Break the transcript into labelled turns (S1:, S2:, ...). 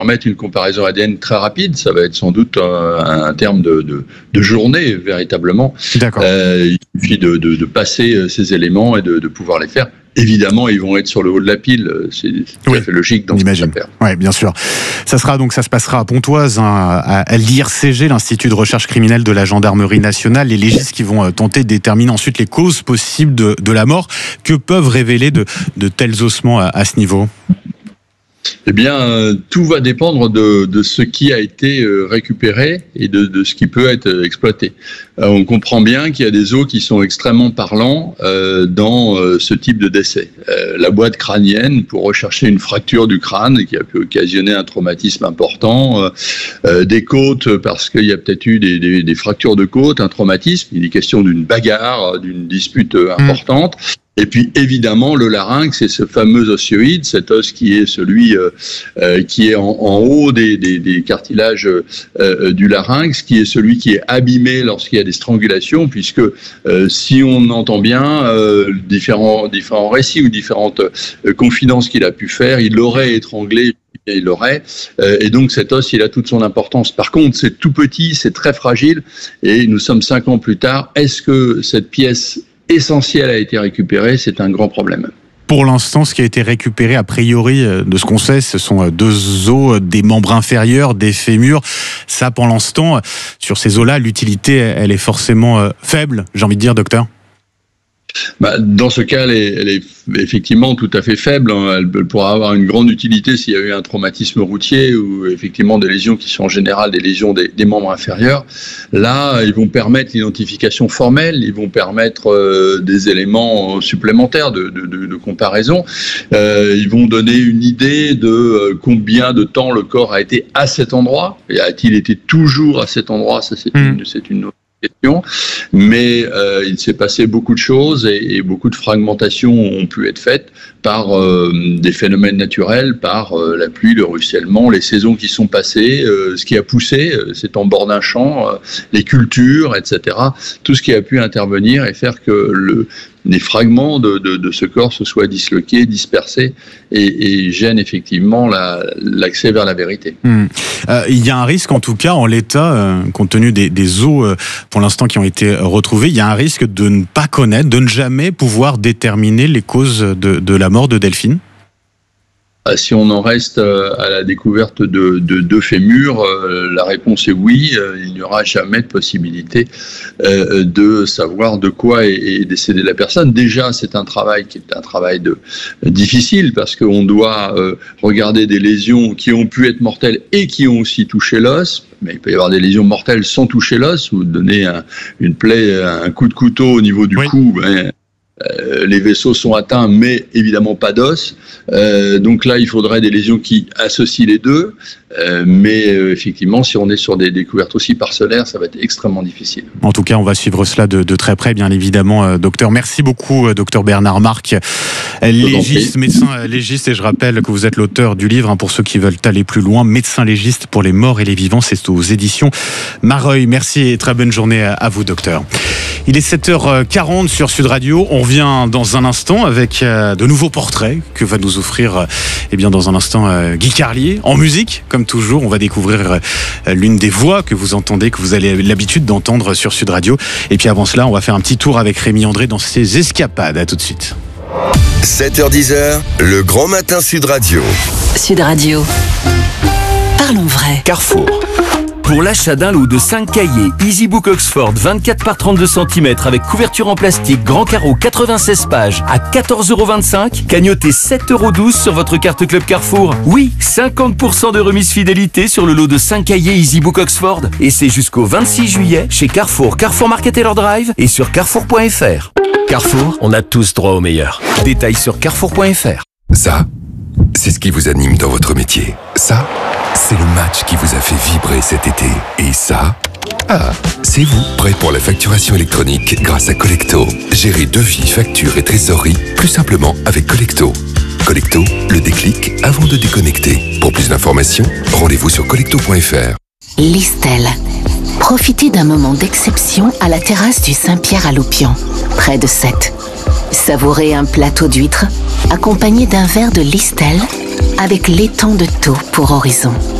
S1: permettre une comparaison ADN très rapide. Ça va être sans doute un terme de journée, véritablement.
S2: D'accord.
S1: Il suffit de passer ces éléments et de pouvoir les faire. Évidemment, ils vont être sur le haut de la pile. C'est tout à fait logique dans cette affaire.
S2: Oui, bien sûr. Ça se passera à Pontoise, à l'IRCG, l'Institut de recherche criminelle de la Gendarmerie nationale. Les légistes qui vont tenter de déterminer ensuite les causes possibles de la mort. Que peuvent révéler de tels ossements à ce niveau ?
S1: Eh bien, tout va dépendre de ce qui a été récupéré et de ce qui peut être exploité. On comprend bien qu'il y a des os qui sont extrêmement parlants dans ce type de décès. La boîte crânienne pour rechercher une fracture du crâne qui a pu occasionner un traumatisme important, des côtes parce qu'il y a peut-être eu des fractures de côte, un traumatisme, il est question d'une bagarre, d'une dispute importante. Et puis évidemment le larynx, c'est ce fameux osioïde, cet os qui est celui qui est en haut des cartilages du larynx, qui est celui qui est abîmé lorsqu'il y a des strangulations, puisque si on entend bien différents récits ou différentes confidences qu'il a pu faire, il l'aurait étranglé. Il l'aurait, et donc cet os, il a toute son importance. Par contre, c'est tout petit, c'est très fragile, et nous sommes 5 ans plus tard. Est-ce que cette pièce essentielle a été récupérée? C'est un grand problème.
S2: Pour l'instant, ce qui a été récupéré, a priori, de ce qu'on sait, ce sont 2 os des membres inférieurs, des fémurs. Ça, pour l'instant, sur ces os-là, l'utilité, elle est forcément faible, j'ai envie de dire, docteur.
S1: Dans ce cas, elle est effectivement tout à fait faible. Elle pourra avoir une grande utilité s'il y a eu un traumatisme routier ou effectivement des lésions qui sont en général des lésions des membres inférieurs. Là, ils vont permettre l'identification formelle, ils vont permettre des éléments supplémentaires de comparaison. Ils vont donner une idée de combien de temps le corps a été à cet endroit. Et a-t-il été toujours à cet endroit? Ça, c'est une autre question, mais il s'est passé beaucoup de choses et beaucoup de fragmentations ont pu être faites par des phénomènes naturels, par la pluie, le ruissellement, les saisons qui sont passées, ce qui a poussé, c'est en bord d'un champ, les cultures, etc. Tout ce qui a pu intervenir et faire que les fragments de ce corps se soient disloqués, dispersés et gênent effectivement l'accès vers la vérité.
S2: Il y a un risque, en tout cas, en l'état, compte tenu des os pour l'instant qui ont été retrouvés, il y a un risque de ne pas connaître, de ne jamais pouvoir déterminer les causes de la mort de Delphine.
S1: Si on en reste à la découverte de 2 fémurs, la réponse est oui. Il n'y aura jamais de possibilité de savoir de quoi est décédée la personne. Déjà, c'est un travail qui est un travail difficile parce qu'on doit regarder des lésions qui ont pu être mortelles et qui ont aussi touché l'os. Mais il peut y avoir des lésions mortelles sans toucher l'os. Vous donnez une plaie, un coup de couteau au niveau du cou. Les vaisseaux sont atteints, mais évidemment pas d'os. Donc là, il faudrait des lésions qui associent les deux. Mais effectivement, si on est sur des découvertes aussi parcellaires, ça va être extrêmement difficile.
S2: En tout cas, on va suivre cela de très près, bien évidemment, docteur. Merci beaucoup, docteur Bernard Marc, légiste, médecin légiste. Et je rappelle que vous êtes l'auteur du livre, pour ceux qui veulent aller plus loin, Médecin légiste pour les morts et les vivants. C'est aux éditions Mareuil. Merci et très bonne journée à vous, docteur. Il est 7h40 sur Sud Radio. On revient dans un instant avec de nouveaux portraits que va nous offrir dans un instant Guy Carlier en musique. Comme toujours, on va découvrir l'une des voix que vous entendez, que vous avez l'habitude d'entendre sur Sud Radio. Et puis avant cela, on va faire un petit tour avec Rémi André dans ses escapades. À tout de suite.
S3: 7h-10h, le grand matin Sud Radio.
S4: Sud Radio. Parlons vrai.
S3: Carrefour.
S5: Pour l'achat d'un lot de 5 cahiers EasyBook Oxford 24 par 32 cm avec couverture en plastique, grand carreau 96 pages à 14,25 €, cagnotez 7,12 € sur votre carte Club Carrefour. Oui, 50% de remise fidélité sur le lot de 5 cahiers EasyBook Oxford. Et c'est jusqu'au 26 juillet chez Carrefour, Carrefour Market Taylor Drive et sur carrefour.fr. Carrefour, on a tous droit au meilleur. Détails sur carrefour.fr.
S3: Ça, c'est ce qui vous anime dans votre métier. Ça, c'est le match qui vous a fait vibrer cet été. Et ça, c'est vous, prêt pour la facturation électronique grâce à Collecto. Gérez devis, factures et trésorerie plus simplement avec Collecto. Collecto, le déclic avant de déconnecter. Pour plus d'informations, rendez-vous sur collecto.fr.
S4: Listel. Profitez d'un moment d'exception à la terrasse du Saint-Pierre à Loupian, près de Sète. Savourez un plateau d'huîtres accompagné d'un verre de Listel avec l'étang de Thau pour horizon.